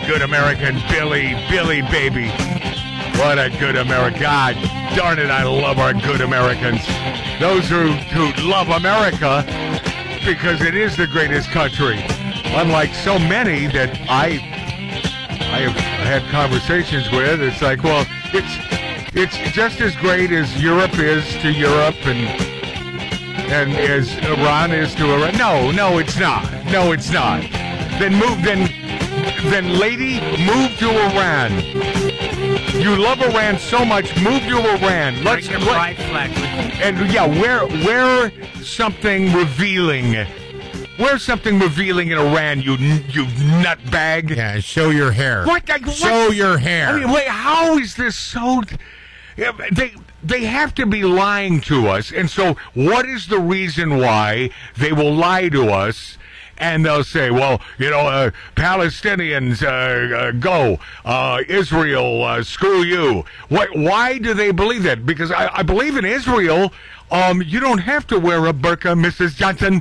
good American, Billy, baby. What a good American. God darn it, I love our good Americans. Those who love America because it is the greatest country. Unlike so many that I have had conversations with, it's like, well, it's just as great as Europe is to Europe and as Iran is to Iran. No, it's not. No, it's not. Then lady, move to Iran. You love Iran so much, move to Iran. Let's flag with you. And yeah, wear something revealing. Wear something revealing in Iran, you nutbag. Yeah, show your hair. What? Show your hair. I mean, wait, how is this so... They have to be lying to us, and so what is the reason why they will lie to us? And they'll say, well, Palestinians, go. Israel, screw you. Why do they believe that? Because I believe in Israel, you don't have to wear a burqa, Mrs. Johnson.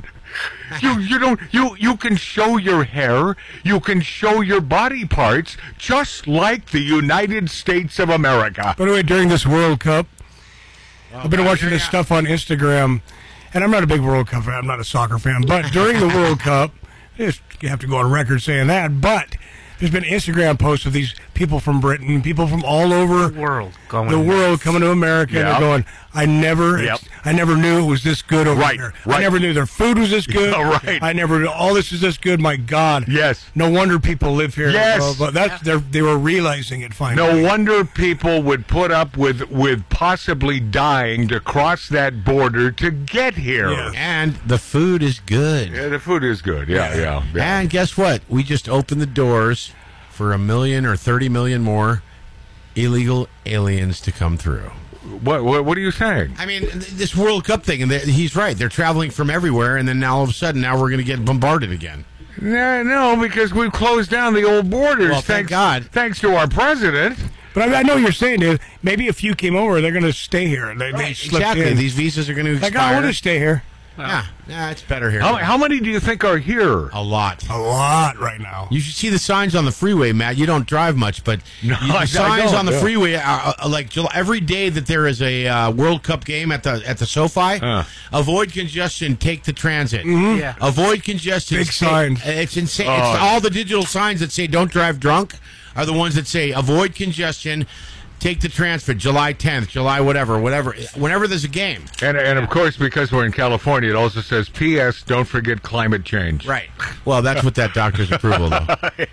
You can show your hair, you can show your body parts, just like the United States of America. By the way, during this World Cup, I've been watching this stuff on Instagram, and I'm not a big World Cup fan, I'm not a soccer fan, but during the World Cup, you have to go on record saying that, but there's been Instagram posts of these people from Britain, people from all over The world coming to America, and they're going, I never knew it was this good over here. Right. I never knew their food was this good. Right. I never knew all this is this good. My God. Yes. No wonder people live here. Yes. But they were realizing it finally. No wonder people would put up with possibly dying to cross that border to get here. Yes. And the food is good. Yeah, the food is good. Yeah. And guess what? We just opened the doors for 1 million or 30 million more illegal aliens to come through. What are you saying? I mean, this World Cup thing, and he's right. They're traveling from everywhere, and then now all of a sudden, now we're going to get bombarded again. No, because we've closed down the old borders. Well, thank God. Thanks to our president. But I know what you're saying, dude. Maybe a few came over, they're going to stay here. They slipped Exactly. in. These visas are going to expire. Like, I want to stay here. Yeah, it's better here. How many do you think are here? A lot. A lot right now. You should see the signs on the freeway, Matt. You don't drive much, but I the signs don't, on the freeway are like every day that there is a World Cup game at the SoFi. Avoid congestion. Take the transit. Mm-hmm. Yeah. Avoid congestion. Big signs. It's insane. It's all the digital signs that say "Don't drive drunk" are the ones that say "Avoid congestion." Take the transfer, July 10th, July whatever, whenever there's a game. And of course, because we're in California, it also says, P.S., don't forget climate change. Right. Well, that's with that doctor's approval, though.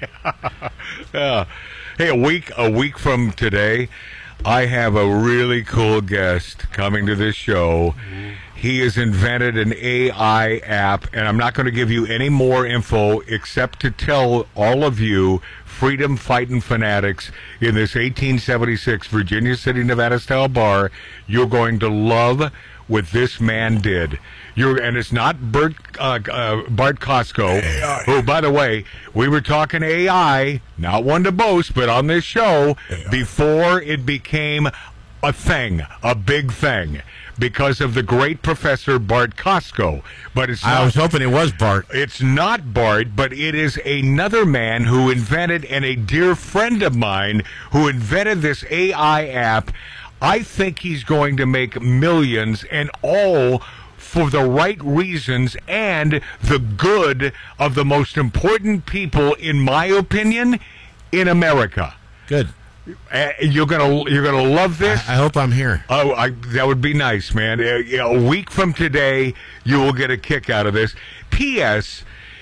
Yeah. Hey, a week from today, I have a really cool guest coming to this show. He has invented an AI app, and I'm not going to give you any more info except to tell all of you freedom-fighting fanatics in this 1876 Virginia City, Nevada-style bar, you're going to love what this man did. And it's not Bart Costco, who, by the way, we were talking AI, not one to boast, but on this show, before it became a thing, a big thing, because of the great Professor Bart Costco. But it's not, I was hoping it was Bart. It's not Bart, but it is another man who invented, and a dear friend of mine who invented this AI app. I think he's going to make millions, and all for the right reasons and the good of the most important people, in my opinion, in America. Good. You're gonna love this. I hope I'm here. Oh, that would be nice, man. A week from today, you will get a kick out of this. P.S.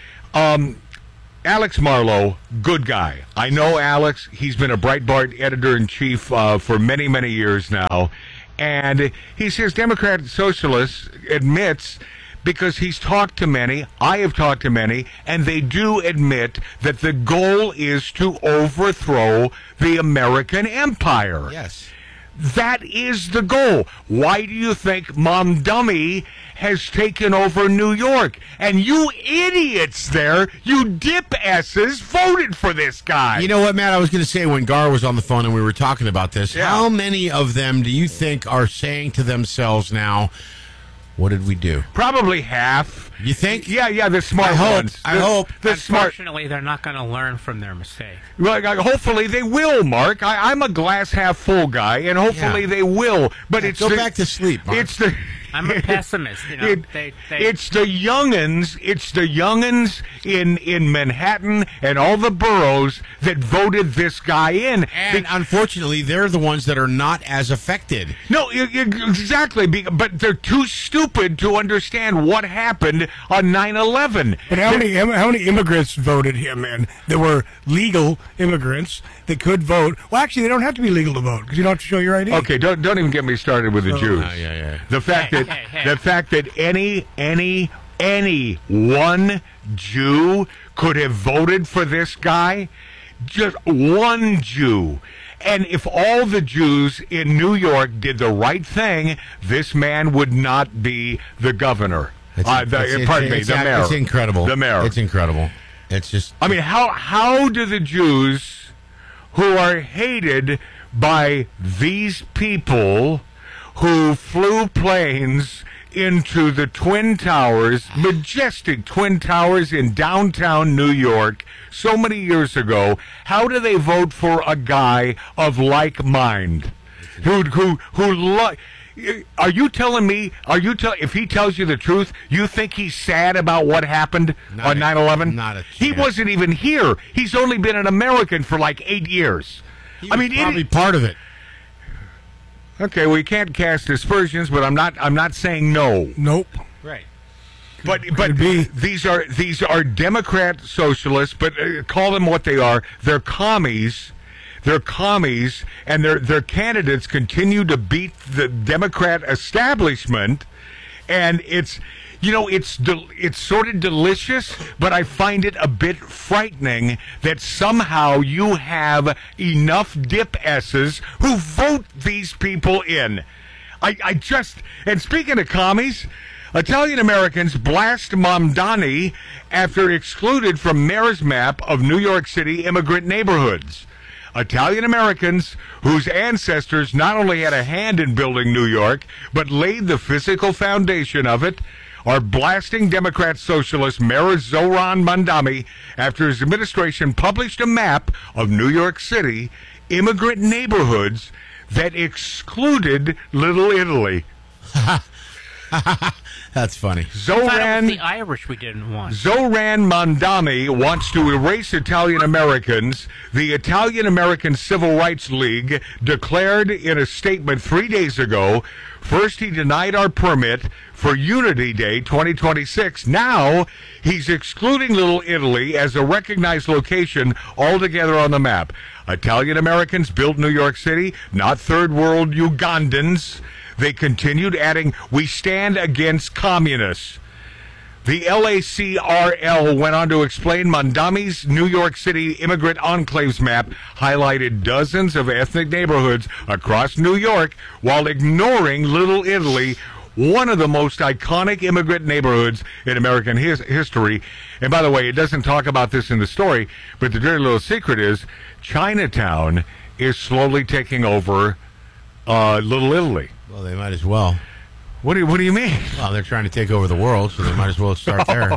Alex Marlow, good guy. I know Alex. He's been a Breitbart editor-in-chief for many, many years now. And he says Democrat Socialists admits, because he's talked to many, I have talked to many, and they do admit that the goal is to overthrow the American empire. Yes. That is the goal. Why do you think Mom Dummy has taken over New York? And you idiots there, you dip S's, voted for this guy. You know what, Matt? I was going to say when Gar was on the phone and we were talking about this, how many of them do you think are saying to themselves now, What did we do? Probably half. You think? Yeah, the smart I hope. ones. I hope. The smart. Unfortunately, they're not going to learn from their mistake. Well, hopefully they will, Mark. I'm a glass half full guy, and hopefully Yeah. they will. But it's Go back to sleep, Mark. It's the. I'm a pessimist. You know, It's the youngins. It's the youngins in Manhattan and all the boroughs that voted this guy in. And unfortunately, they're the ones that are not as affected. No, exactly. But they're too stupid to understand what happened on 9/11. But how many immigrants voted him in? There were legal immigrants that could vote. Well, actually, they don't have to be legal to vote because you don't have to show your ID. Okay, don't even get me started with the Jews. yeah. The fact that the fact that any one Jew could have voted for this guy, just one Jew. And if all the Jews in New York did the right thing, this man would not be the governor. The mayor. It's incredible. The mayor. It's incredible. It's just. I mean, how do the Jews who are hated by these people who flew planes into the Twin Towers, majestic Twin Towers in downtown New York so many years ago, how do they vote for a guy of like mind? Are you telling me, if he tells you the truth, you think he's sad about what happened on 9/11? Not a chance. He wasn't even here. He's only been an American for like 8 years. Probably part of it. Okay, we can't cast aspersions, but I'm not saying no. Nope. Right. But be. these are Democrat socialists, but call them what they are. They're commies. They're commies, and their candidates continue to beat the Democrat establishment, and it's sort of delicious, but I find it a bit frightening that somehow you have enough dip-esses who vote these people in. And speaking of commies, Italian Americans blast Mamdani after excluded from mayor's map of New York City immigrant neighborhoods. Italian Americans whose ancestors not only had a hand in building New York, but laid the physical foundation of it, are blasting Democrat Socialist Mayor Zoran Mamdani after his administration published a map of New York City immigrant neighborhoods that excluded Little Italy. That's funny. Zoran the Irish we didn't want. Zoran Mamdani wants to erase Italian Americans. The Italian American Civil Rights League declared in a statement 3 days ago, first he denied our permit for Unity Day 2026. Now he's excluding Little Italy as a recognized location altogether on the map. Italian Americans built New York City, not third world Ugandans. They continued adding, we stand against communists. The LACRL went on to explain Mamdani's New York City immigrant enclaves map highlighted dozens of ethnic neighborhoods across New York while ignoring Little Italy, one of the most iconic immigrant neighborhoods in American history. And by the way, it doesn't talk about this in the story, but the dirty little secret is Chinatown is slowly taking over Little Italy. Well, they might as well. What do you mean? Well, they're trying to take over the world, so they might as well start there.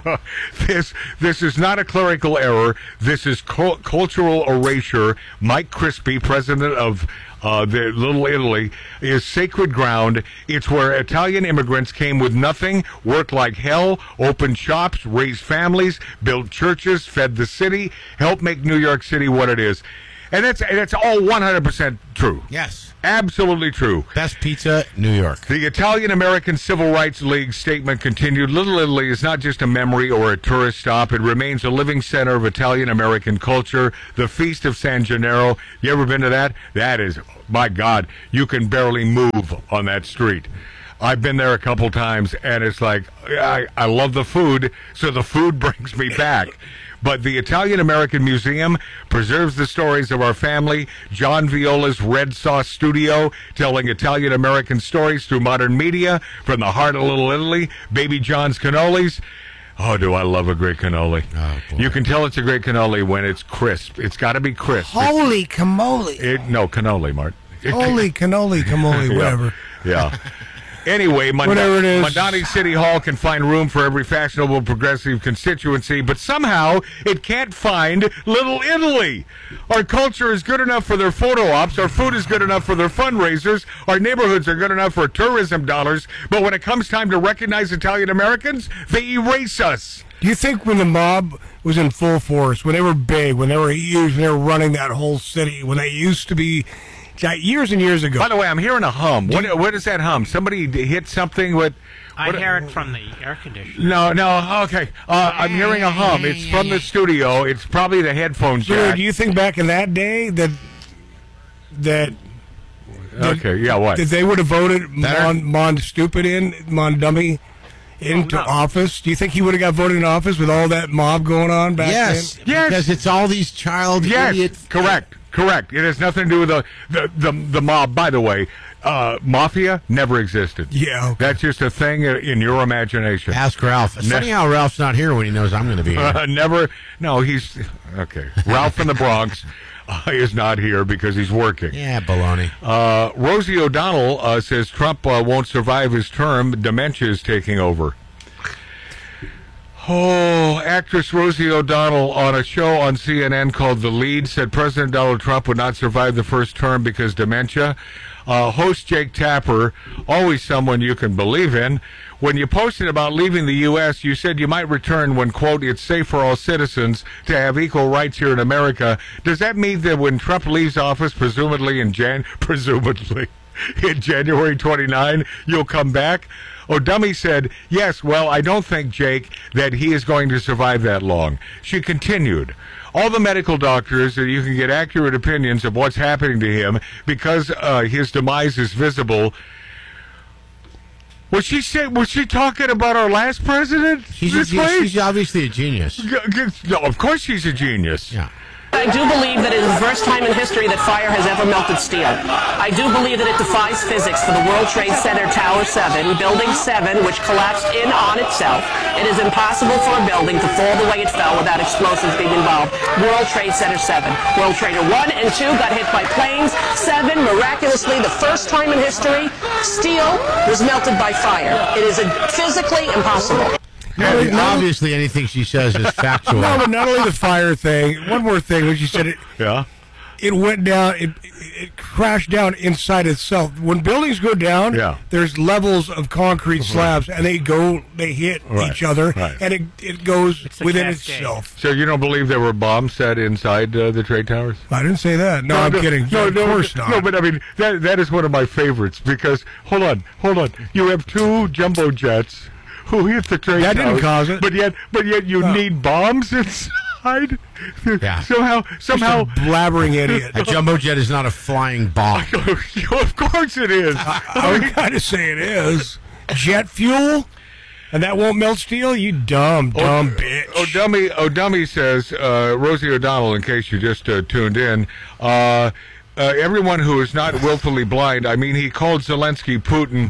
This is not a clerical error. This is cultural erasure. Mike Crispy, president of the Little Italy, is sacred ground. It's where Italian immigrants came with nothing, worked like hell, opened shops, raised families, built churches, fed the city, helped make New York City what it is. And that's all 100% true. Yes. Absolutely true. Best pizza, New York. The Italian American Civil Rights League statement continued, Little Italy is not just a memory or a tourist stop. It remains a living center of Italian American culture. The Feast of San Gennaro. You ever been to that? That is, my God, you can barely move on that street. I've been there a couple times, and it's like, I love the food, so the food brings me back. But the Italian American Museum preserves the stories of our family. John Viola's Red Sauce Studio, telling Italian American stories through modern media from the heart of Little Italy. Baby John's cannolis. Oh, do I love a great cannoli. Oh, boy. You can tell it's a great cannoli when it's crisp. It's got to be crisp. Holy camoli. No, cannoli, Mart. Holy cannoli, camoli, whatever. Yeah. Anyway, Whatever it is. Mondani City Hall can find room for every fashionable progressive constituency, but somehow it can't find Little Italy. Our culture is good enough for their photo ops, our food is good enough for their fundraisers, our neighborhoods are good enough for tourism dollars, but when it comes time to recognize Italian Americans, they erase us. Do you think when the mob was in full force, when they were big, when they were huge, when they were running that whole city, when they used to be years and years ago? By the way, I'm hearing a hum. What is that hum? Somebody hit something with... I hear it from the air conditioner. No, okay. I'm hearing a hum. It's from the studio. It's probably the headphones So, jack. do you think back in that day that Okay, yeah, what? they would have voted Better? Mondummy into office? Do you think he would have got voted in office with all that mob going on back Yes, then? Yes. because it's all these child idiot. Correct. It has nothing to do with the mob. By the way, mafia never existed. Yeah, okay. That's just a thing in your imagination. Ask Ralph. It's funny how Ralph's not here when he knows I'm going to be here. Never. No, he's okay. Ralph from the Bronx is not here because he's working. Yeah, baloney. Rosie O'Donnell says Trump won't survive his term. Dementia is taking over. Oh, actress Rosie O'Donnell on a show on CNN called The Lead said President Donald Trump would not survive the first term because dementia. Host Jake Tapper, always someone you can believe in. When you posted about leaving the U.S., you said you might return when, quote, it's safe for all citizens to have equal rights here in America. Does that mean that when Trump leaves office, presumably in January 29, you'll come back? O'Dummy said, yes, well, I don't think, Jake, that he is going to survive that long. She continued, all the medical doctors, you can get accurate opinions of what's happening to him because his demise is visible. Was she talking about our last president? She's obviously a genius. No, of course she's a genius. Yeah. I do believe that it is the first time in history that fire has ever melted steel. I do believe that it defies physics for the World Trade Center Tower 7, Building 7, which collapsed in on itself. It is impossible for a building to fall the way it fell without explosives being involved. World Trade Center 7. World Trader 1 and 2 got hit by planes. 7, miraculously, the first time in history, steel was melted by fire. It is physically impossible. Obviously, anything she says is factual. No, but not only the fire thing. One more thing, when she said it. Yeah. It went down. It crashed down inside itself. When buildings go down, Yeah. there's levels of concrete slabs, and they hit each other, right. and it goes It's a within cascade. itself. So you don't believe there were bombs set inside the trade towers? I didn't say that. No, I'm kidding. No, of course not. No, but I mean that is one of my favorites because hold on. You have two jumbo jets who hit the trade That didn't towers, cause it. But yet you need bombs inside. Yeah. Somehow. Just a blabbering idiot. A jumbo jet is not a flying bomb. Of course it is. I would kind of say it is. Jet fuel? And that won't melt steel? You dumb bitch. O'Dummy says, Rosie O'Donnell, in case you just tuned in, everyone who is not willfully blind, I mean, he called Zelensky Putin.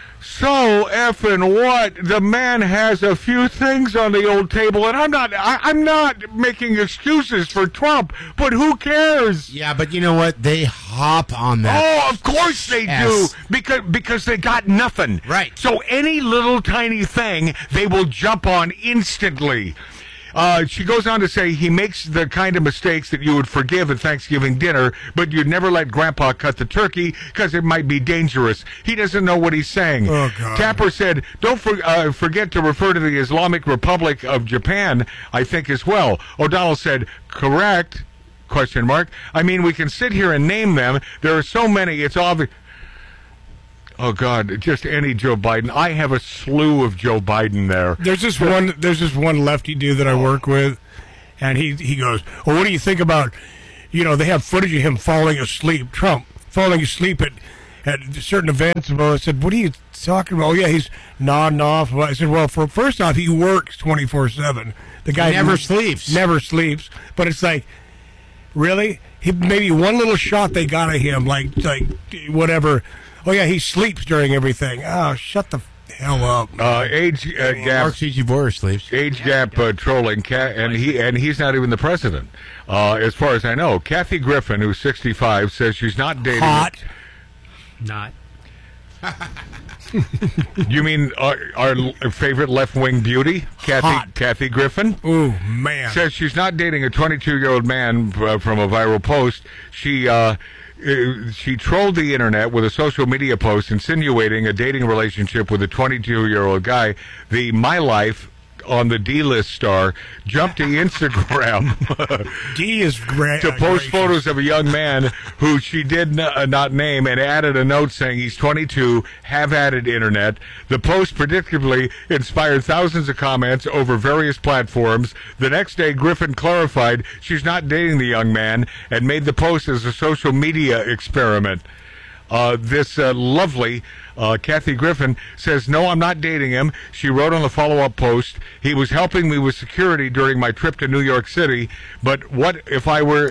So effing what? The man has a few things on the old table, and I'm not making excuses for Trump, but who cares? Yeah, but you know what? They hop on that. Oh, of course they Yes. do, because they got nothing. Right. So any little tiny thing, they will jump on instantly. She goes on to say he makes the kind of mistakes that you would forgive at Thanksgiving dinner, but you'd never let Grandpa cut the turkey because it might be dangerous. He doesn't know what he's saying. Oh, God. Tapper said, don't forget to refer to the Islamic Republic of Japan, I think, as well. O'Donnell said, correct, ? I mean, we can sit here and name them. There are so many, it's obvious. Oh, God, just any Joe Biden. I have a slew of Joe Biden there. There's this one lefty dude that I work with, and he goes, well, what do you think about, they have footage of him falling asleep, Trump falling asleep at certain events. Well, I said, what are you talking about? Oh, yeah, he's nodding off. I said, well, first off, he works 24/7. The guy Never sleeps. Never sleeps. But it's like, really? Maybe one little shot they got of him, like whatever. Oh, yeah, he sleeps during everything. Oh, shut the hell up. Age gap. Mark C.G. Boyer sleeps. Age gap trolling, and he's not even the president, as far as I know. Kathy Griffin, who's 65, says she's not dating. Hot. Not. You mean our favorite left-wing beauty, Kathy Griffin? Ooh, man. Says she's not dating a 22-year-old man from a viral post. She trolled the internet with a social media post insinuating a dating relationship with a 22-year-old guy. The My Life on the D-list star jumped to Instagram D is great to post photos of a young man who she did not name and added a note saying he's 22, have at it, internet. The post predictably inspired thousands of comments over various platforms. The next day, Griffin clarified she's not dating the young man and made the post as a social media experiment. This lovely Kathy Griffin says, "No, I'm not dating him." She wrote on the follow-up post, "He was helping me with security during my trip to New York City, but what if I were?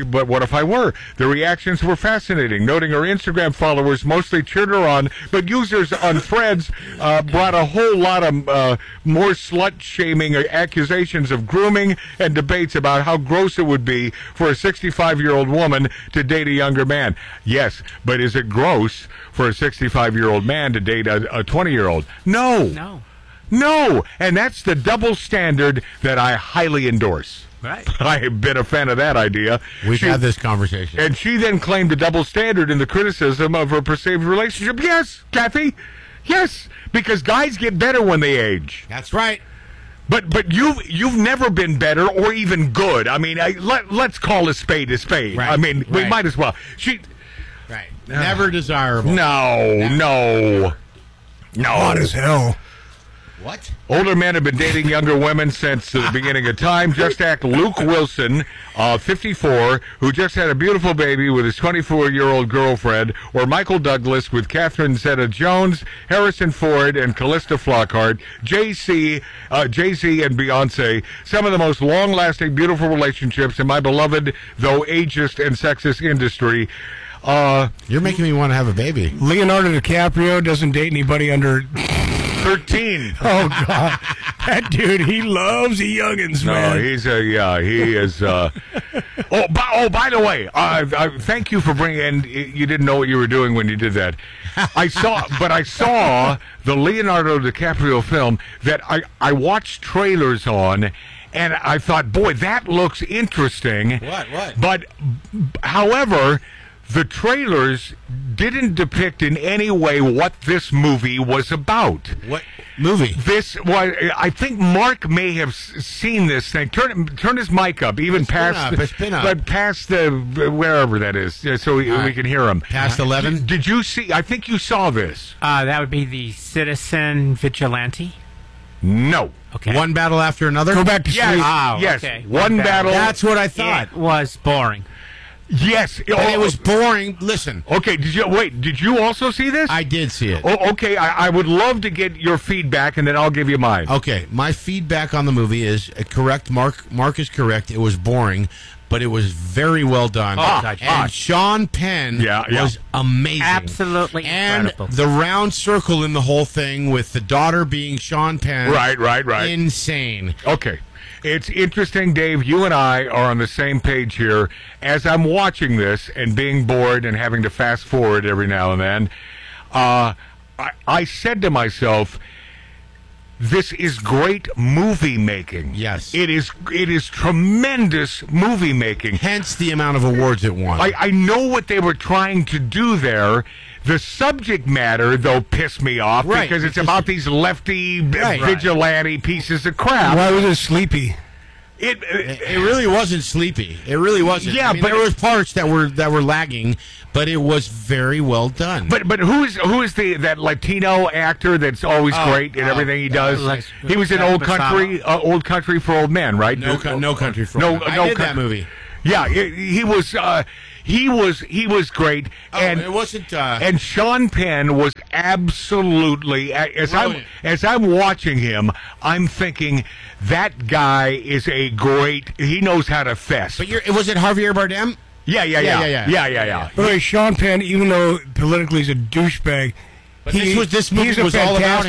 The reactions were fascinating, noting her Instagram followers mostly cheered her on, but users on Threads brought a whole lot of more slut-shaming accusations of grooming and debates about how gross it would be for a 65-year-old woman to date a younger man. Yes, but is it gross for a 65-year-old man to date a 20-year-old? No. And that's the double standard that I highly endorse. Right. I have been a fan of that idea. We've had this conversation. And she then claimed a double standard in the criticism of her perceived relationship. Yes, Kathy. Yes, because guys get better when they age. That's right. But you've never been better or even good. I mean, let's call a spade a spade. Right. I mean, we Right. might as well. Right. Never desirable. No. Hot as hell. What? Older men have been dating younger women since the beginning of time. Just act Luke Wilson, 54, who just had a beautiful baby with his 24-year-old girlfriend, or Michael Douglas with Catherine Zeta-Jones, Harrison Ford, and Callista Flockhart, Jay-Z and Beyonce, some of the most long-lasting, beautiful relationships in my beloved, though ageist and sexist industry. You're making me want to have a baby. Leonardo DiCaprio doesn't date anybody under 13. Oh, God. That dude, he loves the youngins, man. No, he is. By the way, thank you for bringing. And you didn't know what you were doing when you did that. I saw the Leonardo DiCaprio film that I watched trailers on, and I thought, boy, that looks interesting. What? But, however, the trailers didn't depict in any way what this movie was about. What movie? I think Mark may have seen this thing. Turn his mic up, even past the wherever that is, so we can hear him. Past 11. Did you see? I think you saw this. That would be the Citizen Vigilante. No. Okay. One battle after another. Go back to sleep. Yes. Okay. One battle. That's what I thought. It was boring. Yes. And it was boring. Listen. Okay. Did you also see this? I did see it. Oh, okay. I would love to get your feedback, and then I'll give you mine. Okay. My feedback on the movie is correct. Mark is correct. It was boring, but it was very well done. And Sean Penn was amazing. Absolutely incredible. And the round circle in the whole thing with the daughter being Sean Penn. Right. Insane. Okay. It's interesting, Dave. You and I are on the same page here. As I'm watching this and being bored and having to fast forward every now and then, I said to myself, this is great movie making. Yes. It is tremendous movie making. Hence the amount of awards it won. I know what they were trying to do there. The subject matter, though, pissed me off because it's about these lefty vigilante pieces of crap. Why was it sleepy? It really wasn't sleepy. It really wasn't. Yeah, but but there was parts that were lagging, but it was very well done. But who is that Latino actor that's always great in everything he does? He was in Old Country for Old Men, right? No Country for Old Men. I did that movie. Yeah, he was great, and it wasn't. And Sean Penn was absolutely as I'm watching him, I'm thinking that guy is a great. He knows how to fest. But was it Javier Bardem? Yeah. By the way, Sean Penn, even though politically he's a douchebag, But this movie was all about him.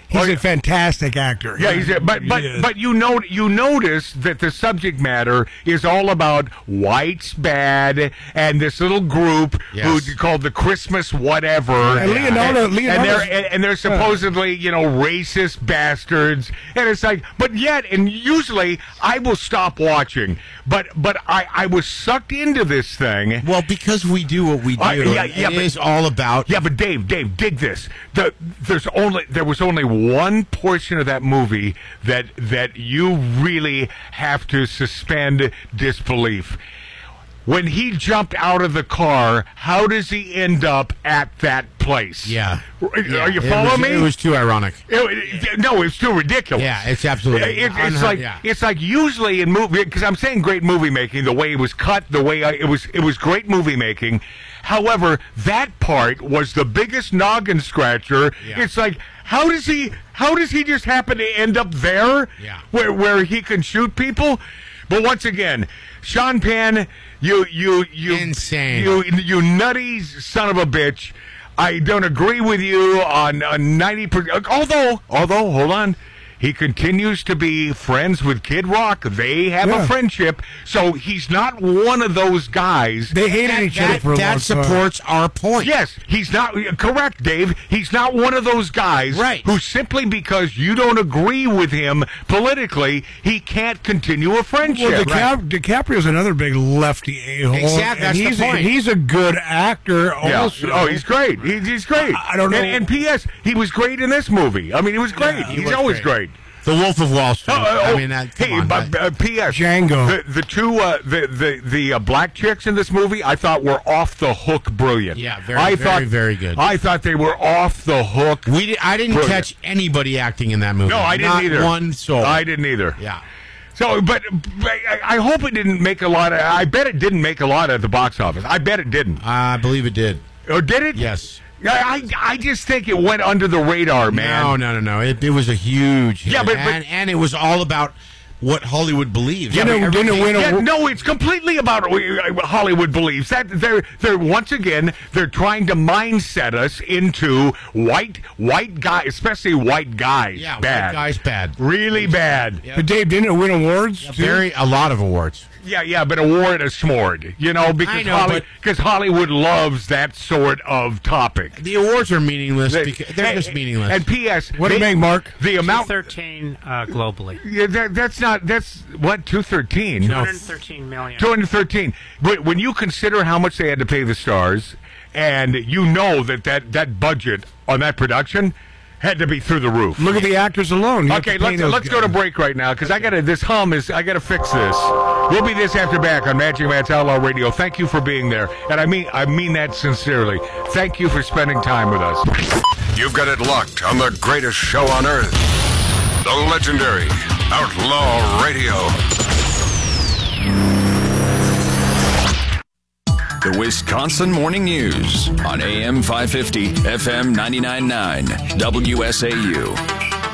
He's a fantastic actor. Yeah, but you notice that the subject matter is all about whites bad and this little group who's called the Christmas whatever. And Leonardo, and they're supposedly racist bastards, and it's like, but yet, and usually I will stop watching, but I was sucked into this thing. Well, because we do what we do. It is all about. Yeah, but Dave, dig this. There was only one portion of that movie that you really have to suspend disbelief. When he jumped out of the car, how does he end up at that place? Yeah. Are you following me? It was too ironic. No, it's too ridiculous. Yeah, it's absolutely. It's like usually in movie, because I'm saying great movie making, the way it was cut, the way it was great movie making. However, that part was the biggest noggin scratcher. Yeah. It's like, how does he just happen to end up there? Yeah. Where he can shoot people? But once again, Sean Penn, you insane, you nutty son of a bitch. I don't agree with you on 90%. Although, hold on. He continues to be friends with Kid Rock. They have a friendship, so he's not one of those guys. They hated each other for a long time. That supports our point. Yes, he's not correct, Dave. He's not one of those guys who simply because you don't agree with him politically, he can't continue a friendship. Well, DiCaprio's another big lefty a-hole. Exactly, that's the point. He's a good actor also. Oh, he's great. He's great. I don't know. And P.S., he was great in this movie. I mean, he was great. He's always great. The Wolf of Wall Street. P.S. Django. The two the black chicks in this movie, I thought were off the hook brilliant. Yeah, very good. I thought they were off the hook. I didn't catch anybody acting in that movie. No, I didn't either. Not one soul. I didn't either. Yeah. So, but I hope it didn't make a lot of. I bet it didn't make a lot at the box office. I bet it didn't. I believe it did. Oh, did it? Yes. I just think it went under the radar, man. No. It was a huge hit. Yeah, but and it was all about what Hollywood believes. No, it's completely about Hollywood believes. That they're once again they're trying to mindset us into white guys, especially white guys. Yeah, bad. White guys bad, really bad. But Dave, didn't it win awards? A lot of awards. Yeah, but award is smorted, because Hollywood loves that sort of topic. The awards are meaningless because they're just meaningless. And P.S. What do you make, Mark? The amount 213 globally. Yeah, that's what 213. 213 million. 213. But when you consider how much they had to pay the stars, and you know that budget on that production had to be through the roof. Look at the actors alone. Okay, let's go to break right now because I got to fix this. We'll be this after back on Magic Matt's Outlaw Radio. Thank you for being there, and I mean that sincerely. Thank you for spending time with us. You've got it locked on the greatest show on earth, the legendary Outlaw Radio. The Wisconsin Morning News on AM 550, FM 99.9, WSAU.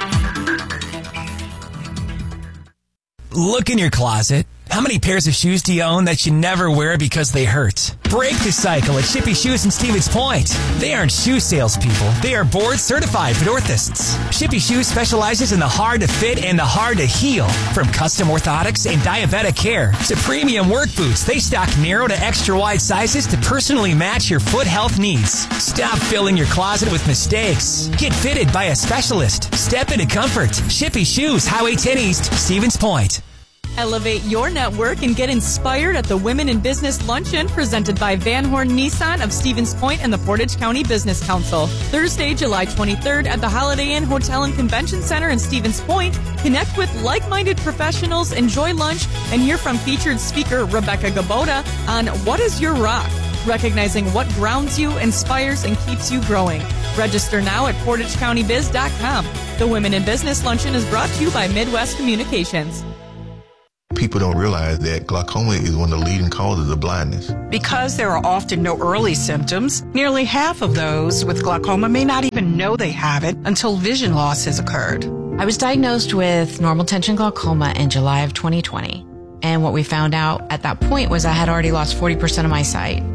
Look in your closet. How many pairs of shoes do you own that you never wear because they hurt? Break the cycle at Shippy Shoes in Stevens Point. They aren't shoe salespeople. They are board-certified orthotists. Shippy Shoes specializes in the hard-to-fit and the hard-to-heal. From custom orthotics and diabetic care to premium work boots, they stock narrow to extra-wide sizes to personally match your foot health needs. Stop filling your closet with mistakes. Get fitted by a specialist. Step into comfort. Shippy Shoes, Highway 10 East, Stevens Point. Elevate your network and get inspired at the Women in Business Luncheon presented by Van Horn Nissan of Stevens Point and the Portage County Business Council. Thursday, July 23rd at the Holiday Inn Hotel and Convention Center in Stevens Point. Connect with like-minded professionals, enjoy lunch, and hear from featured speaker Rebecca Gabota on What is Your Rock? Recognizing what grounds you, inspires, and keeps you growing. Register now at PortageCountyBiz.com. The Women in Business Luncheon is brought to you by Midwest Communications. People don't realize that glaucoma is one of the leading causes of blindness. Because there are often no early symptoms, nearly half of those with glaucoma may not even know they have it until vision loss has occurred. I was diagnosed with normal tension glaucoma in July of 2020. And what we found out at that point was I had already lost 40% of my sight.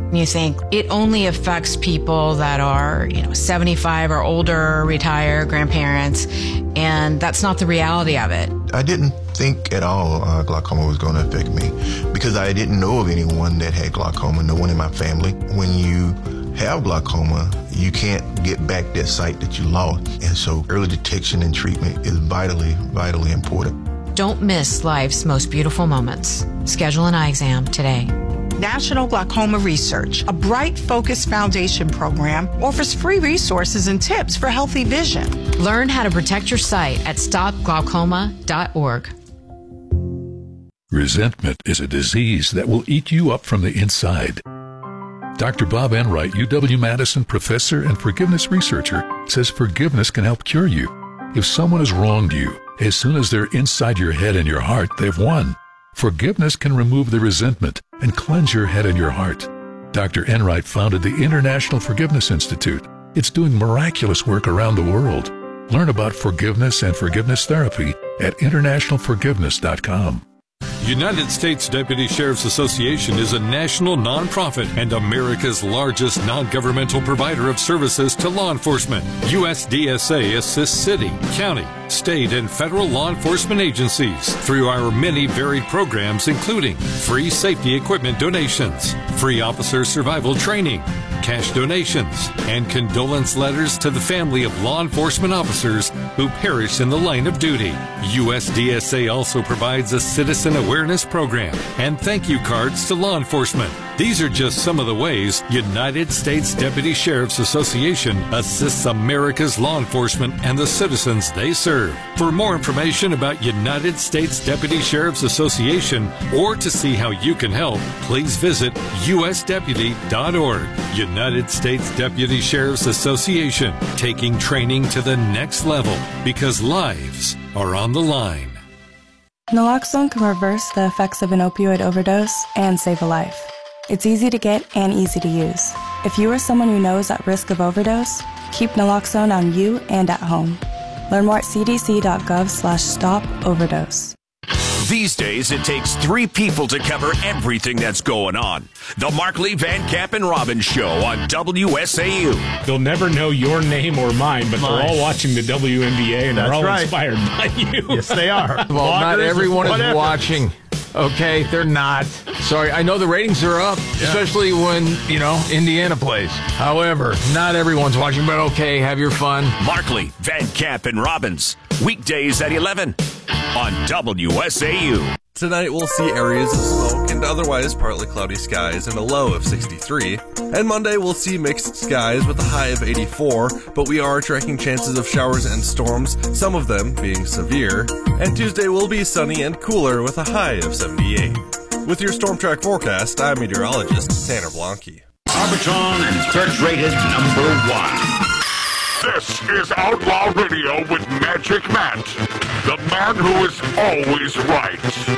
You think it only affects people that are, 75 or older, retired, grandparents, and that's not the reality of it. I didn't think at all glaucoma was going to affect me because I didn't know of anyone that had glaucoma, no one in my family. When you have glaucoma, you can't get back that sight that you lost. And so early detection and treatment is vitally, vitally important. Don't miss life's most beautiful moments. Schedule an eye exam today. National Glaucoma Research, a Bright Focus Foundation program, offers free resources and tips for healthy vision. Learn how to protect your sight at stopglaucoma.org. Resentment is a disease that will eat you up from the inside. Dr. Bob Enright, UW-Madison professor and forgiveness researcher, says forgiveness can help cure you. If someone has wronged you, as soon as they're inside your head and your heart, they've won. Forgiveness can remove the resentment and cleanse your head and your heart. Dr. Enright founded the International Forgiveness Institute. It's doing miraculous work around the world. Learn about forgiveness and forgiveness therapy at internationalforgiveness.com. United States Deputy Sheriff's Association is a national nonprofit and America's largest non-governmental provider of services to law enforcement. USDSA assists city, county, state, and federal law enforcement agencies through our many varied programs, including free safety equipment donations, free officer survival training, cash donations, and condolence letters to the family of law enforcement officers who perished in the line of duty. USDSA also provides a citizen awareness program and thank you cards to law enforcement. These are just some of the ways United States Deputy Sheriff's Association assists America's law enforcement and the citizens they serve. For more information about United States Deputy Sheriff's Association or to see how you can help, please visit usdeputy.org. United States Deputy Sheriff's Association, taking training to the next level because lives are on the line. Naloxone can reverse the effects of an opioid overdose and save a life. It's easy to get and easy to use. If you or someone you know is at risk of overdose, keep naloxone on you and at home. Learn more at cdc.gov/stop-overdose. These days, it takes 3 people to cover everything that's going on. The Markley, Van Camp, and Robbins Show on WSAU. They'll never know your name or mine, but they're all watching the WNBA, and they're all inspired by you. Yes, they are. Well, not everyone is watching. Okay, they're not. Sorry, I know the ratings are up, especially when, Indiana plays. However, not everyone's watching, but okay, have your fun. Markley, Van Camp, and Robbins. Weekdays at 11 on WSAU. Tonight we'll see areas of smoke and otherwise partly cloudy skies and a low of 63. And Monday we'll see mixed skies with a high of 84, but we are tracking chances of showers and storms, some of them being severe. And Tuesday will be sunny and cooler with a high of 78. With your Storm Track forecast, I'm meteorologist Tanner Blanke. Arbitron and search-rated #1. This is Outlaw Radio with Magic Matt, the man who is always right.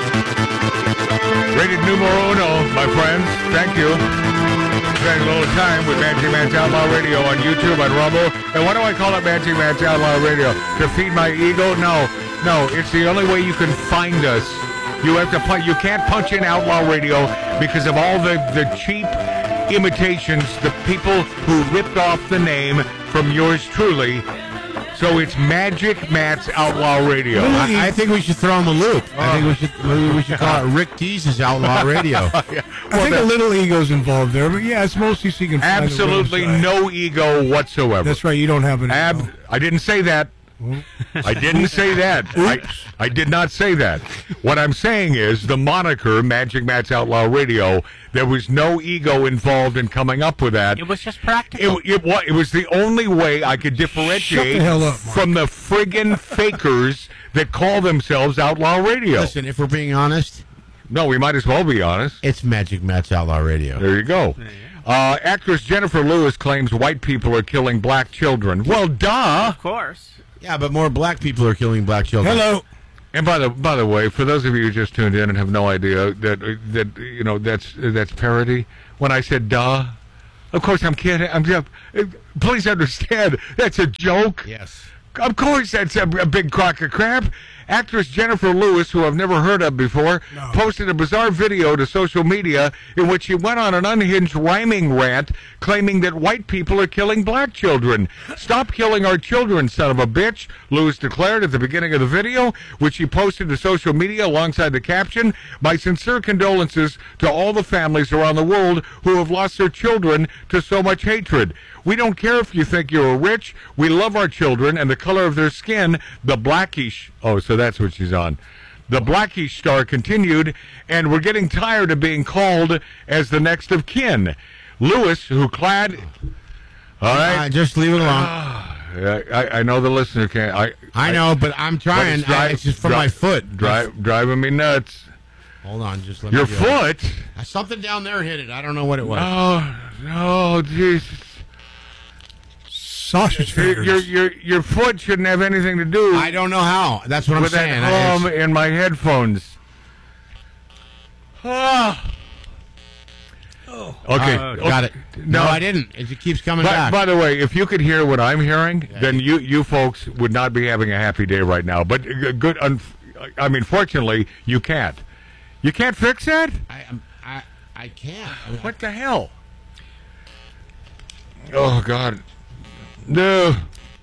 Rated numero uno, my friends. Thank you. Spending a little time with Magic Matt's Outlaw Radio on YouTube, on Rumble. And why do I call it Magic Matt's Outlaw Radio? To feed my ego? No, it's the only way you can find us. You have to you can't punch in Outlaw Radio because of all the cheap imitations, the people who ripped off the name from yours truly. So it's Magic Matt's Outlaw Radio. I think we should throw him a loop. I think we should call it Rick Tease's Outlaw Radio. I think a little ego's involved there, but yeah, it's mostly so you can find absolutely no ego whatsoever. That's right. You don't have an ego. I didn't say that. I didn't say that. I did not say that. What I'm saying is the moniker Magic Matt's Outlaw Radio, there was no ego involved in coming up with that. It was just practical. It was the only way I could differentiate the hell up, from the friggin' fakers that call themselves Outlaw Radio. Listen, if we're being honest, no, we might as well be honest. It's Magic Matt's Outlaw Radio. There you go. Actress Jennifer Lewis claims white people are killing black children. Well, duh. Of course. Yeah, but more black people are killing black children. Hello. And by the way, for those of you who just tuned in and have no idea that that's parody. When I said duh, of course I'm kidding. Please understand that's a joke. Yes. Of course that's a big crock of crap. Actress Jennifer Lewis, who I've never heard of before, posted a bizarre video to social media in which she went on an unhinged rhyming rant claiming that white people are killing black children. "Stop killing our children, son of a bitch," Lewis declared at the beginning of the video, which she posted to social media alongside the caption, "My sincere condolences to all the families around the world who have lost their children to so much hatred. We don't care if you think you're rich. We love our children and the color of their skin, the blackish." Oh, so that's what she's on. The blackish star continued, "And we're getting tired of being called as the next of kin." Lewis, who clad... All right. Just leave it alone. I know the listener can't. I know, but I'm trying. It's just from my foot. Driving me nuts. Hold on, just let Your me foot? Something down there hit it. I don't know what it was. Oh, no, Jesus. Sausage fingers. Your foot shouldn't have anything to do. I don't know how. That's what I'm with saying. That hum in my headphones. Okay. Got it. No, I didn't. It keeps coming back. By the way, if you could hear what I'm hearing, then you folks would not be having a happy day right now. But good. I mean, fortunately, you can't. You can't fix that? I can't. What the hell? Oh, God. No.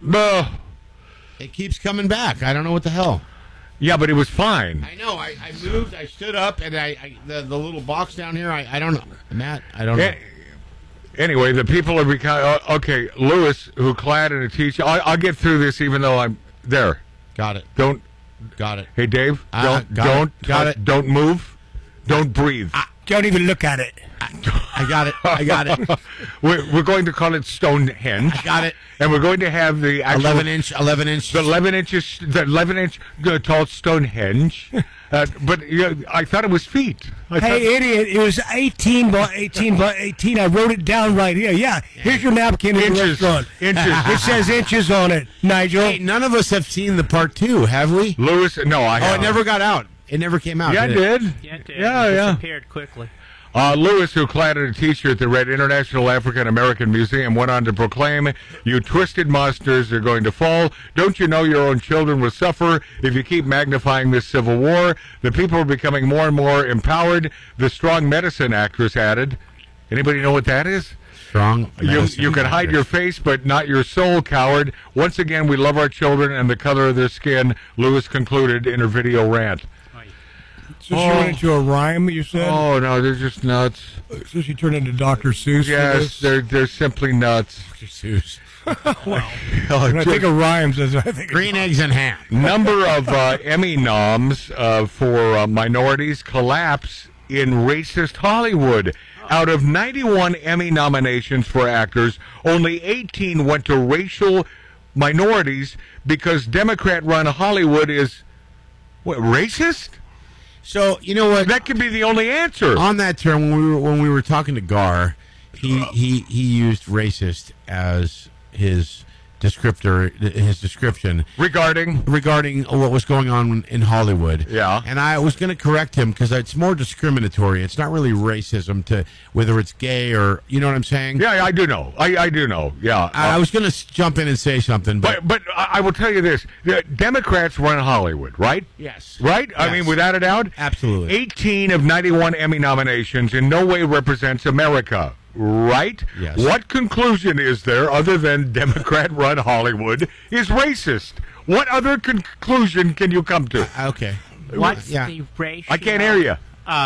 It keeps coming back. I don't know what the hell. Yeah, but it was fine. I know. I moved. I stood up, and the little box down here. I don't know, Matt. I don't know. Anyway, the people are becoming okay. Lewis, who clad in a t-shirt. I'll get through this, even though I'm there. Got it. Got it. Hey, Dave. Don't move. Don't breathe. Don't even look at it. I got it. We're going to call it Stonehenge. I got it. And we're going to have the actual 11 inch. The 11 inch tall Stonehenge. But I thought it was feet. Hey, idiot! It was 18 by 18 by 18. I wrote it down right here. Yeah, here's your napkin in the restaurant. Inches. It says inches on it, Nigel. Hey, none of us have seen the part 2, have we? Lewis, no, I haven't. Oh, it never got out. It never came out. Yeah, it did. Yeah, it did. Yeah, It yeah. disappeared quickly. Lewis, who clad in a t-shirt that read International African American Museum, went on to proclaim, "You twisted monsters are going to fall. Don't you know your own children will suffer if you keep magnifying this civil war? The people are becoming more and more empowered," the strong medicine actress added. Anybody know what that is? Strong medicine You can hide your face, but not your soul, coward. Once again, we love our children and the color of their skin, Lewis concluded in her video rant. So she went into a rhyme, you said? Oh, no, they're just nuts. So she turned into Dr. Seuss for Yes, this? they're simply nuts. Dr. Seuss. When I think of rhymes, I think Green eggs and ham. Number of Emmy noms for minorities collapse in racist Hollywood. Out of 91 Emmy nominations for actors, only 18 went to racial minorities because Democrat-run Hollywood is, racist? So, you know what? That could be the only answer. On that term, when we were talking to Gar, he used racist as his description regarding what was going on in Hollywood. Yeah. And I was going to correct him because it's more discriminatory. It's not really racism to whether it's gay or, you know what I'm saying? Yeah, I do know. I do know. Yeah. I was going to jump in and say something, but I will tell you this: the Democrats run Hollywood, right? Yes. Right? Yes. I mean, without a doubt. Absolutely. 18 of 91 Emmy nominations in no way represents America. Right? Yes. What conclusion is there other than Democrat-run Hollywood is racist? What other conclusion can you come to? Okay. What's the ratio? I can't hear you.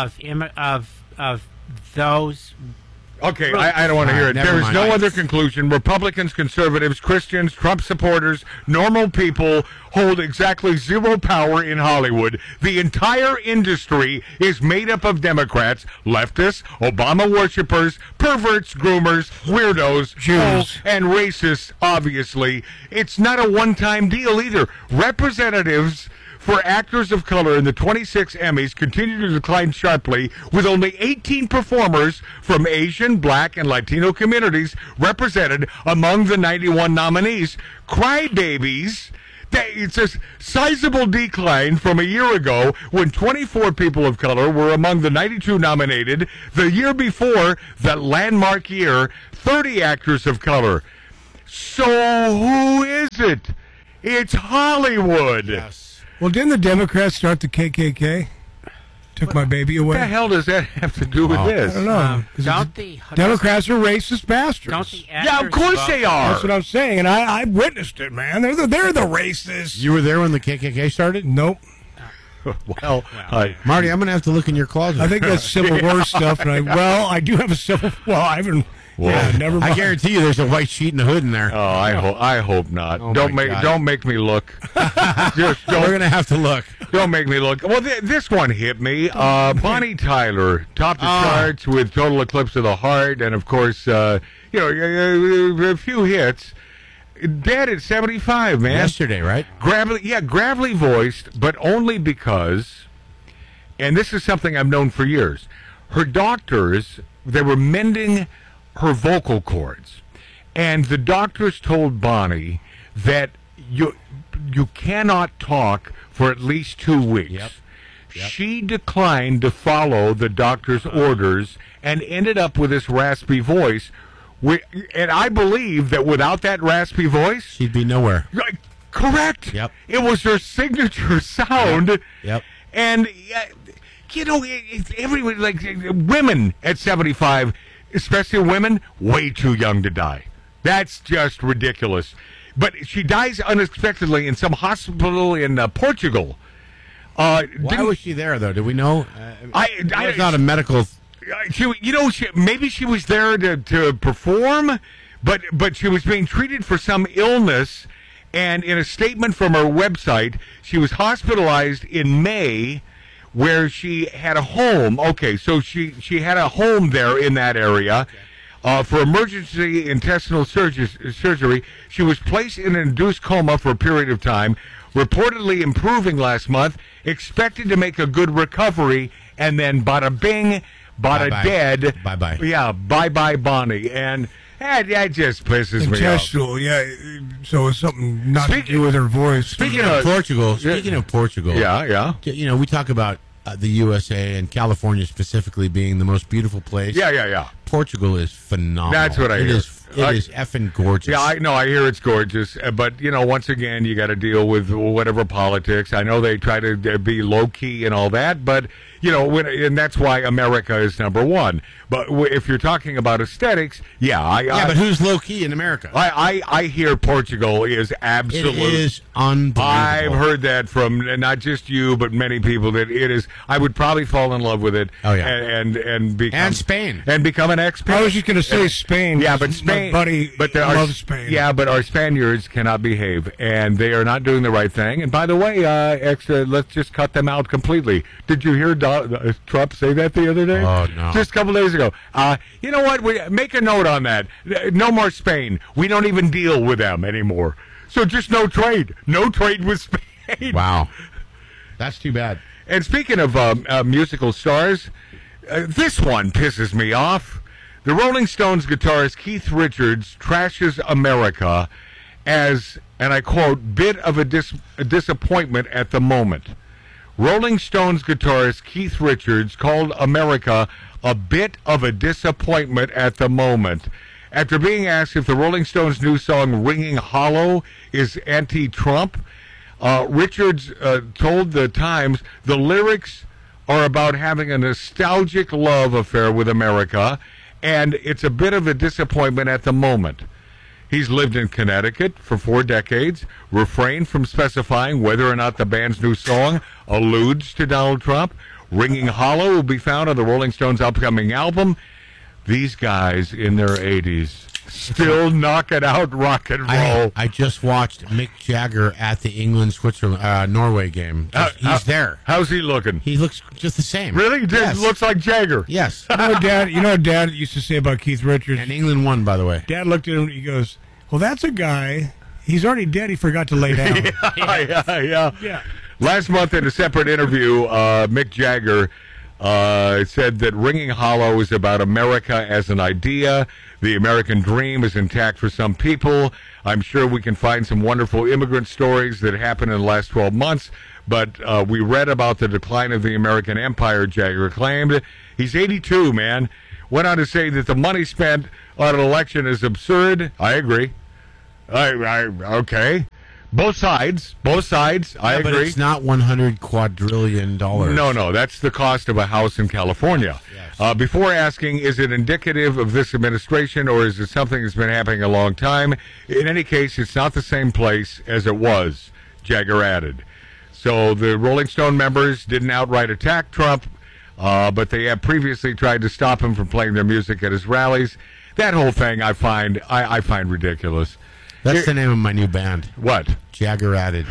Of those. Okay, I don't want to hear it. There is no other conclusion. Republicans, conservatives, Christians, Trump supporters, normal people hold exactly zero power in Hollywood. The entire industry is made up of Democrats, leftists, Obama worshippers, perverts, groomers, weirdos, Jews, and racists, obviously. It's not a one-time deal either. Representatives for actors of color in the 26 Emmys continue to decline sharply, with only 18 performers from Asian, Black, and Latino communities represented among the 91 nominees. Crybabies. It's a sizable decline from a year ago when 24 people of color were among the 92 nominated. The year before, that landmark year, 30 actors of color. So who is it? It's Hollywood. Yes. Well, didn't the Democrats start the KKK? Took my baby away. What the hell does that have to do with this? I don't know. Don't the Democrats are racist bastards. Don't the Yeah, of course they are. That's what I'm saying, and I witnessed it, man. They're the racists. You were there when the KKK started? Nope. Well, Marty, I'm going to have to look in your closet. I think that's Civil War stuff. And I do have a Civil. Well, I haven't. Yeah, never mind. I guarantee you, there's a white sheet in the hood in there. Oh, I hope not. Oh, don't my God. don't make me look. We're going to have to look. Don't make me look. Well, this one hit me. Bonnie Tyler topped the charts with Total Eclipse of the Heart, and of course, a few hits. Dead at 75, man. Yesterday, right? Gravelly voiced, but only because, and this is something I've known for years, her doctors, they were mending her vocal cords, and the doctors told Bonnie that you cannot talk for at least 2 weeks. Yep. She declined to follow the doctor's orders and ended up with this raspy voice. And I believe that without that raspy voice, she'd be nowhere. Correct. Yep. It was her signature sound. Yep. And everyone, like women at 75, especially women, way too young to die. That's just ridiculous. But she dies unexpectedly in some hospital in Portugal. Why was she there, though? Do we know? It's not a medical. Maybe she was there to perform, but she was being treated for some illness. And in a statement from her website, she was hospitalized in May, where she had a home. Okay, so she had a home there in that area. For emergency intestinal surgery. She was placed in an induced coma for a period of time, reportedly improving last month, expected to make a good recovery, and then bada bing, bada dead. Bye-bye. Yeah, bye-bye Bonnie. And that just pisses me off. Intestinal, yeah. So it's something not to do with her voice. Speaking of Portugal, yeah. We talk about the USA and California specifically being the most beautiful place. Yeah. Portugal is phenomenal. That's what I hear. It is effing gorgeous. Yeah, I hear it's gorgeous. But, once again, you got to deal with whatever politics. I know they try to be low-key and all that, but, and that's why America is number one. But if you're talking about aesthetics, but who's low-key in America? I hear Portugal is absolutely... It is unbelievable. I've heard that from not just you, but many people, that it is... I would probably fall in love with it. Oh, yeah. And become... And Spain. And become an expat. I was just going to say Spain. Yeah, but Spain... My buddy loves Spain. Yeah, but our Spaniards cannot behave, and they are not doing the right thing. And by the way, let's just cut them out completely. Did you hear Trump say that the other day? Oh, no. Just a couple days ago. You know what? Make a note on that. No more Spain. We don't even deal with them anymore. So just no trade. No trade with Spain. Wow. That's too bad. And speaking of musical stars, this one pisses me off. The Rolling Stones guitarist Keith Richards trashes America as, and I quote, bit of a disappointment at the moment. Rolling Stones guitarist Keith Richards called America a bit of a disappointment at the moment. After being asked if the Rolling Stones' new song Ringing Hollow is anti-Trump, Richards told the Times the lyrics are about having a nostalgic love affair with America, and it's a bit of a disappointment at the moment. He's lived in Connecticut for 4 decades, refrained from specifying whether or not the band's new song alludes to Donald Trump. Ringing Hollow will be found on the Rolling Stones' upcoming album. These guys in their 80s still knocking out rock and roll. I just watched Mick Jagger at the England-Norway game. He's there. How's he looking? He looks just the same. Really? Yes. Looks like Jagger. Yes. You know what Dad used to say about Keith Richards? And England won, by the way. Dad looked at him and he goes, well, that's a guy. He's already dead. He forgot to lay down. Yeah. Last month in a separate interview, Mick Jagger said that Ringing Hollow is about America as an idea. The American dream is intact for some people. I'm sure we can find some wonderful immigrant stories that happened in the last 12 months, but we read about the decline of the American empire, Jagger claimed. He's 82, man. Went on to say that the money spent on an election is absurd. I agree. Okay. Both sides. I agree. But it's not $100 quadrillion. No, that's the cost of a house in California. Yes. Before asking, is it indicative of this administration or is it something that's been happening a long time? In any case, it's not the same place as it was, Jagger added. So the Rolling Stone members didn't outright attack Trump, but they have previously tried to stop him from playing their music at his rallies. That whole thing I find ridiculous. That's the name of my new band. What? Jagger added.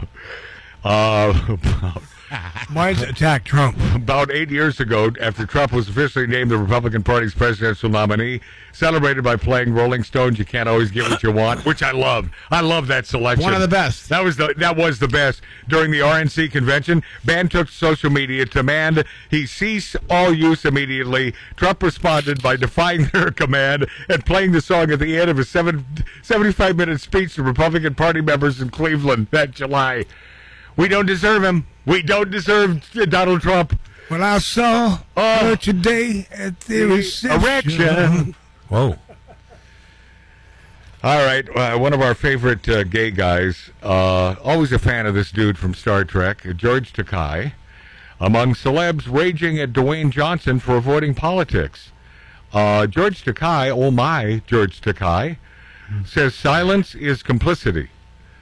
Mine's Attack Trump. About 8 years ago, after Trump was officially named the Republican Party's presidential nominee, celebrated by playing Rolling Stones, You Can't Always Get What You Want, which I love. I love that selection. One of the best. That was the best. During the RNC convention, band took to social media to demand he cease all use immediately. Trump responded by defying their command and playing the song at the end of a 75-minute speech to Republican Party members in Cleveland that July. We don't deserve him. We don't deserve Donald Trump. Well, I saw her today at the reception. Whoa. All right. One of our favorite gay guys, always a fan of this dude from Star Trek, George Takei, among celebs raging at Dwayne Johnson for avoiding politics. George Takei, oh my, George Takei, says silence is complicity.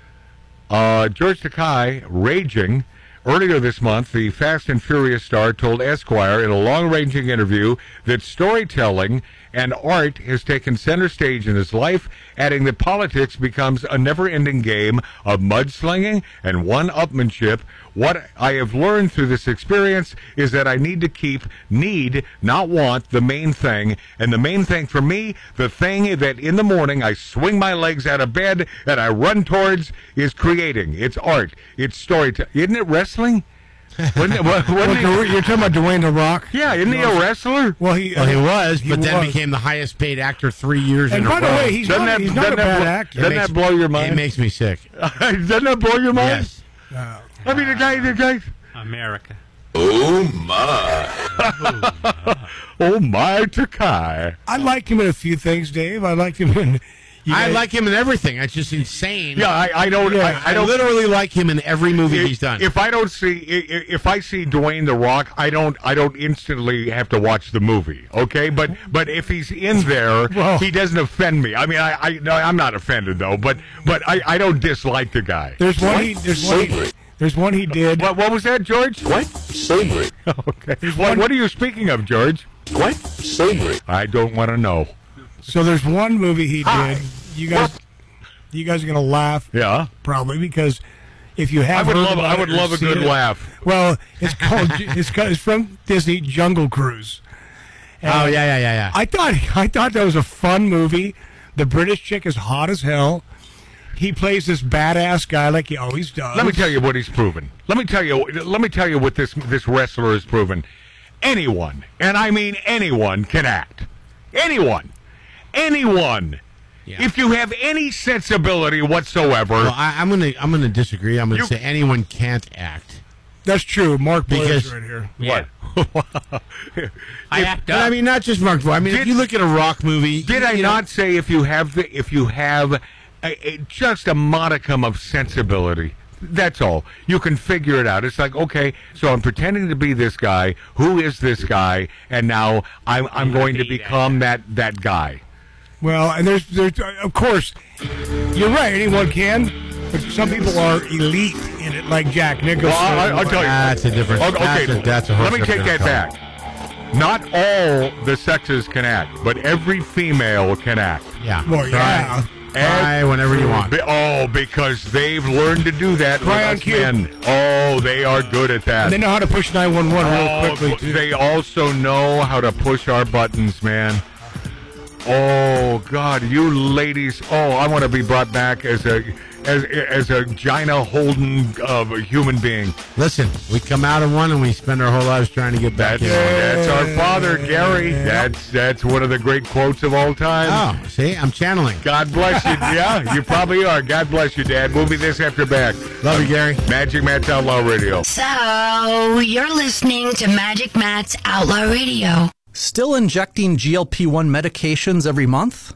George Takei raging. Earlier this month, the Fast and Furious star told Esquire in a long-ranging interview that storytelling and art has taken center stage in his life, adding that politics becomes a never-ending game of mudslinging and one-upmanship. What I have learned through this experience is that I need to keep need, not want, the main thing. And the main thing for me, the thing that in the morning I swing my legs out of bed and I run towards, is creating. It's art. It's storytelling. Isn't it wrestling? You're talking about Dwayne The Rock? Yeah, isn't he a wrestler? Well, he was, but then became the highest paid actor 3 years in a row. And by the way, he's not a bad actor. Doesn't that blow your mind? It makes me sick. Doesn't that blow your mind? Yes. I mean, the guy. America. Oh, my. Oh, my, Takei. I like him in a few things, Dave. I like him in... I like him in everything. It's just insane. Yeah, I don't. Yeah, I literally like him in every movie he's done. If I see Dwayne The Rock, I don't instantly have to watch the movie. Okay, but if he's in there, he doesn't offend me. I mean, I'm not offended though. But I don't dislike the guy. There's one he did. What was that, George? What? Savory. Okay. What are you speaking of, George? What? Savory. I don't want to know. So there's one movie he did. You guys are gonna laugh. Yeah, probably because if you have, I would love a good laugh. Well, it's called. It's from Disney, Jungle Cruise. And yeah. I thought that was a fun movie. The British chick is hot as hell. He plays this badass guy like he always does. Let me tell you what he's proven. Let me tell you what this wrestler has proven. Anyone, and I mean anyone, can act. Anyone. Yeah. If you have any sensibility whatsoever. Well, I'm gonna disagree. I'm gonna say anyone can't act. That's true. Mark Blair's right here. Yeah. What? I mean, not just Mark Blair. I mean, if you look at a rock movie. Did I not say if you have just a modicum of sensibility? That's all. You can figure it out. It's like, okay, so I'm pretending to be this guy. Who is this guy? And now I'm going to become that guy. Well, and there's of course, you're right. Anyone can, but some people are elite in it, like Jack Nicholson. Well, I'll tell you. That's a different. Okay, that's a whole. Let me take that back. Not all the sexes can act, but every female can act. Yeah. Well, yeah. Cry whenever you want. Because they've learned to do that with us men. Oh, they are good at that. And they know how to push 911 real quickly. They also know how to push our buttons, man. Oh, God, you ladies. Oh, I want to be brought back as a Gina Holden of a human being. Listen, we come out of one and we spend our whole lives trying to get back in. That's our father, Gary. That's one of the great quotes of all time. Oh, see, I'm channeling. God bless you. Yeah, you probably are. God bless you, Dad. We'll be this after back. Love you, Gary. Magic Matt's Outlaw Radio. So, you're listening to Magic Matt's Outlaw Radio. Still injecting GLP-1 medications every month?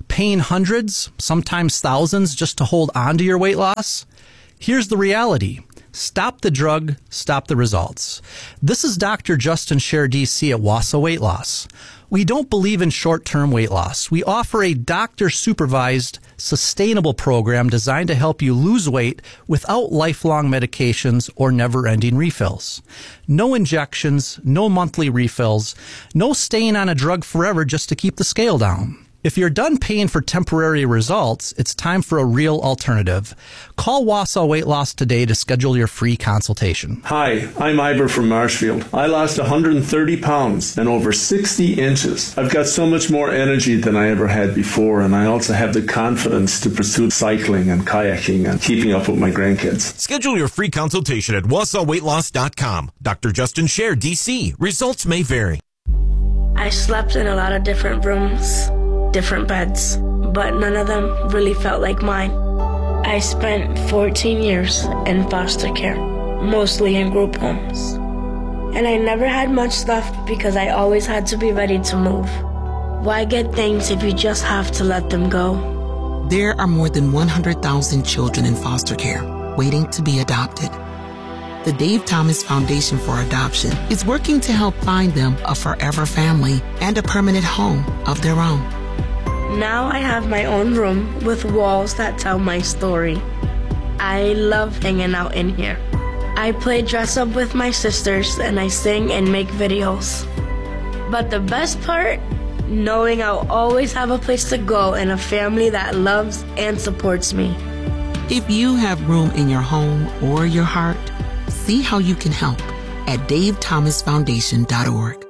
paying hundreds, sometimes thousands, just to hold on to your weight loss? Here's the reality. Stop the drug, stop the results. This is Dr. Justin Scher, DC at Wausau Weight Loss. We don't believe in short-term weight loss. We offer a doctor-supervised, sustainable program designed to help you lose weight without lifelong medications or never-ending refills. No injections, no monthly refills, no staying on a drug forever just to keep the scale down. If you're done paying for temporary results, it's time for a real alternative. Call Wausau Weight Loss today to schedule your free consultation. Hi, I'm Ivor from Marshfield. I lost 130 pounds and over 60 inches. I've got so much more energy than I ever had before, and I also have the confidence to pursue cycling and kayaking and keeping up with my grandkids. Schedule your free consultation at WausauWeightLoss.com. Dr. Justin Scher, DC. Results may vary. I slept in a lot of different rooms, different beds, but none of them really felt like mine. I spent 14 years in foster care, mostly in group homes. And I never had much left because I always had to be ready to move. Why get things if you just have to let them go? There are more than 100,000 children in foster care waiting to be adopted. The Dave Thomas Foundation for Adoption is working to help find them a forever family and a permanent home of their own. Now I have my own room with walls that tell my story. I love hanging out in here. I play dress up with my sisters and I sing and make videos. But the best part, knowing I'll always have a place to go and a family that loves and supports me. If you have room in your home or your heart, see how you can help at davethomasfoundation.org.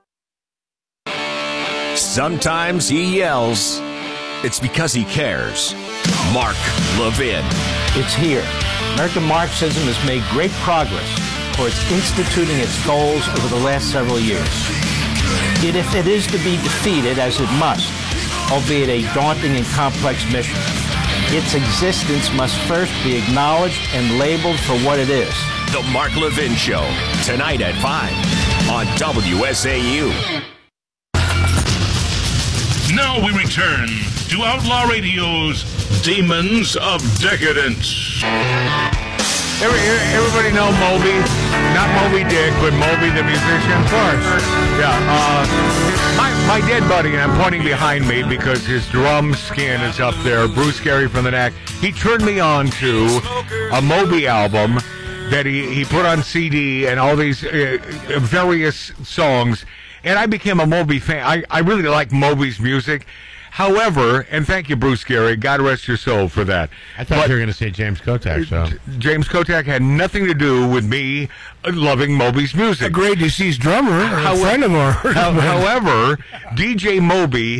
Sometimes he yells. It's because he cares. Mark Levin. It's here. American Marxism has made great progress towards instituting its goals over the last several years. Yet if it is to be defeated, as it must, albeit a daunting and complex mission, its existence must first be acknowledged and labeled for what it is. The Mark Levin Show, tonight at 5 on WSAU. Now we return to Outlaw Radio's Demons of Decadence. Everybody know Moby? Not Moby Dick, but Moby the musician? Of course. Yeah. My dead buddy, and I'm pointing behind me because his drum skin is up there, Bruce Gary from the Knack. He turned me on to a Moby album that he put on CD and all these various songs, and I became a Moby fan. I really like Moby's music. However, and thank you, Bruce Gary, God rest your soul for that. I thought you were going to say James Kotak. So. James Kotak had nothing to do with me loving Moby's music. A great deceased drummer, a friend of ours. However, DJ Moby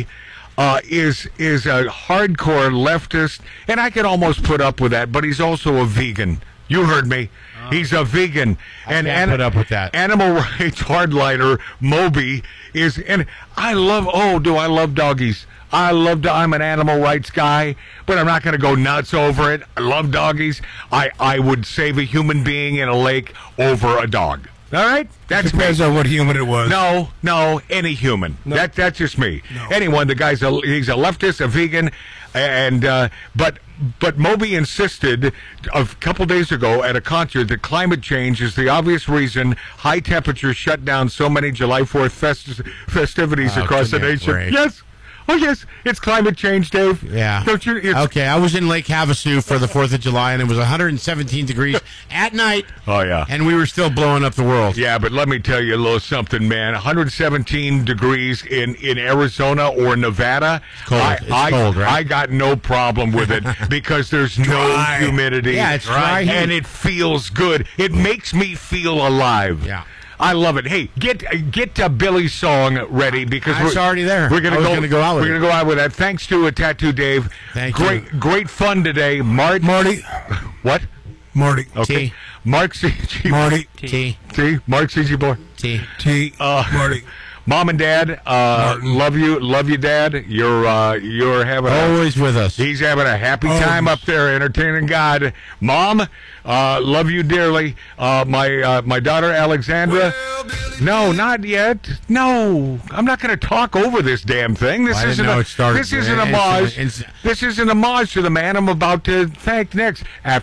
is a hardcore leftist, and I could almost put up with that, but he's also a vegan. You heard me. He's a vegan. I can't put up with that. Animal rights hardliner Moby is, and I love doggies. I'm an animal rights guy, but I'm not going to go nuts over it. I love doggies. I would save a human being in a lake over a dog. All right? That depends on what human it was. No, any human. No. That's just me. No. Anyone, he's a leftist, a vegan, and but Moby insisted a couple days ago at a concert that climate change is the obvious reason high temperatures shut down so many July 4th festivities across the nation. Great. Yes. Oh, yes, it's climate change, Dave. Yeah. Don't you? Okay, I was in Lake Havasu for the 4th of July, and it was 117 degrees at night. Oh, yeah. And we were still blowing up the world. Yeah, but let me tell you a little something, man. 117 degrees in Arizona or Nevada. It's cold. It's cold, right? I got no problem with it because there's no humidity. Yeah, it's dry. And it feels good. It makes me feel alive. Yeah. I love it. Hey, get Billy's song ready because it's already there. We're gonna go out with it. We're gonna go out with that. Thanks to Tattoo Dave. Thank you. Great fun today, Marty. What? Marty. Okay. T. Mark C.G. Marty. T. T. Mark C.G. Boy. T. T. Marty. Mom and Dad, love you, Dad. You're having always with us. He's having a happy time up there, entertaining God. Mom, love you dearly. My daughter Alexandra. No, not yet. No, I'm not going to talk over this damn thing. This isn't a homage. This isn't a homage to the man I'm about to thank next. After